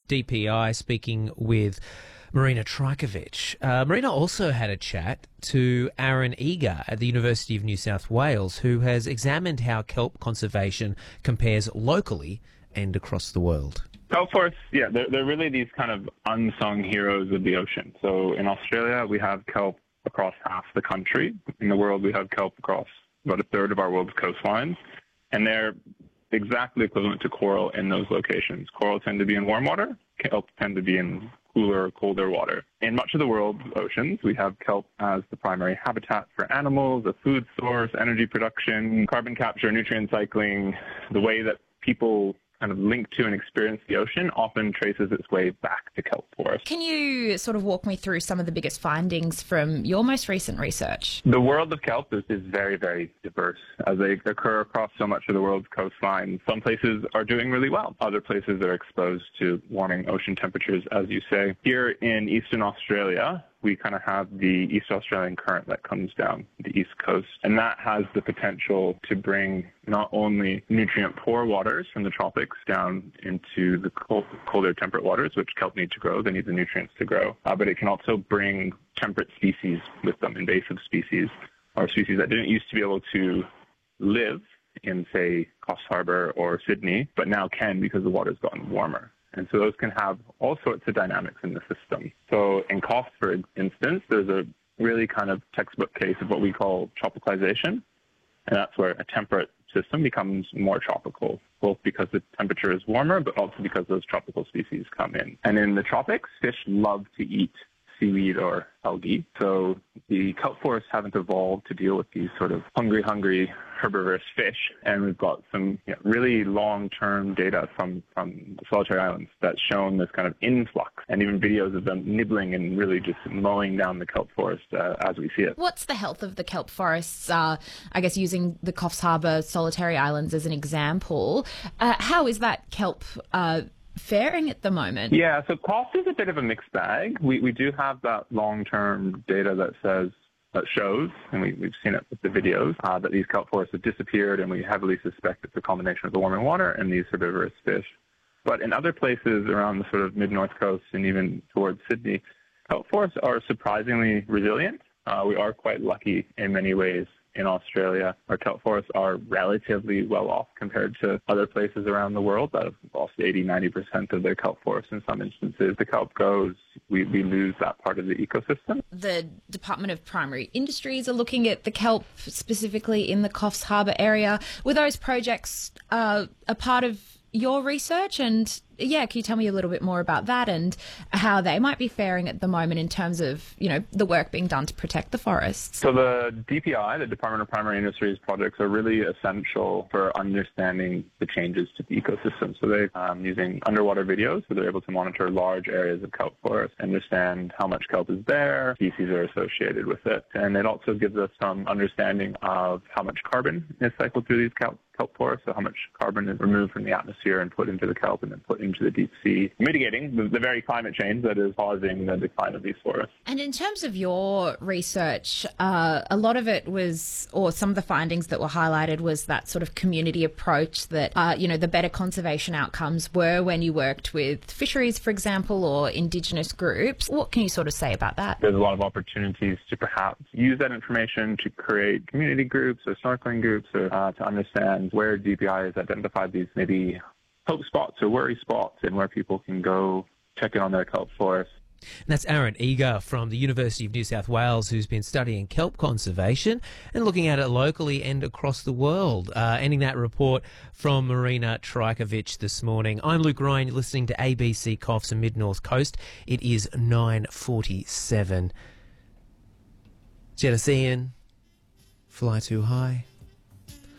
DPI speaking with Marina Trajkovic. Marina also had a chat to Aaron Eager at the University of New South Wales, who has examined how kelp conservation compares locally and across the world. Kelp forests, they're really these kind of unsung heroes of the ocean. So in Australia, we have kelp across half the country. In the world, we have kelp across about a third of our world's coastlines, and they're exactly equivalent to coral in those locations. Coral tend to be in warm water, kelp tend to be in cooler, colder water. In much of the world's oceans, we have kelp as the primary habitat for animals, a food source, energy production, carbon capture, nutrient cycling. The way that people kind of link to and experience the ocean often traces its way back to kelp forests. Can you sort of walk me through some of the biggest findings from your most recent research? The world of kelp is very, very diverse as they occur across so much of the world's coastline. Some places are doing really well. Other places are exposed to warming ocean temperatures, as you say. Here in eastern Australia, we kind of have the East Australian current that comes down the east coast, and that has the potential to bring not only nutrient-poor waters from the tropics down into the colder temperate waters, which kelp need to grow. They need the nutrients to grow, but it can also bring temperate species with them, invasive species, or species that didn't used to be able to live in, say, Coffs Harbour or Sydney, but now can because the water's gotten warmer. And so those can have all sorts of dynamics in the system. So in Coffs, for instance, there's a really kind of textbook case of what we call tropicalization. And that's where a temperate system becomes more tropical, both because the temperature is warmer, but also because those tropical species come in. And in the tropics, fish love to eat seaweed or algae. So the kelp forests haven't evolved to deal with these sort of hungry herbivorous fish. And we've got some really long-term data from the Solitary Islands that's shown this kind of influx, and even videos of them nibbling and really just mowing down the kelp forest as we see it. What's the health of the kelp forests? I guess using the Coffs Harbour Solitary Islands as an example, how is that kelp faring at the moment? Yeah, so cost is a bit of a mixed bag. We do have that long-term data that shows, and we've seen it with the videos, that these kelp forests have disappeared, and we heavily suspect it's a combination of the warming water and these herbivorous fish. But in other places around the sort of mid-north coast and even towards Sydney, kelp forests are surprisingly resilient. We are quite lucky in many ways in Australia. Our kelp forests are relatively well off compared to other places around the world that have lost 80-90% of their kelp forests in some instances. The kelp goes, we lose that part of the ecosystem. The Department of Primary Industries are looking at the kelp specifically in the Coffs Harbour area. Were those projects a part of your research? And can you tell me a little bit more about that and how they might be faring at the moment in terms of, the work being done to protect the forests? So the DPI, the Department of Primary Industries projects, are really essential for understanding the changes to the ecosystem. So they're using underwater videos, so they're able to monitor large areas of kelp forest, understand how much kelp is there, species are associated with it. And it also gives us some understanding of how much carbon is cycled through these kelp forests, so how much carbon is removed from the atmosphere and put into the kelp and then put into the deep sea, mitigating the very climate change that is causing the decline of these forests. And in terms of your research, a lot of it was, or some of the findings that were highlighted was that sort of community approach that, the better conservation outcomes were when you worked with fisheries, for example, or Indigenous groups. What can you sort of say about that? There's a lot of opportunities to perhaps use that information to create community groups or snorkeling groups or to understand where DPI has identified these maybe hope spots or worry spots and where people can go check in on their kelp forests. And that's Aaron Eager from the University of New South Wales, who's been studying kelp conservation and looking at it locally and across the world. Ending that report from Marina Trajkovic this morning. I'm Luke Ryan, you're listening to ABC Coffs and Mid-North Coast. It is 9:47. Jetta Ian, Fly Too High.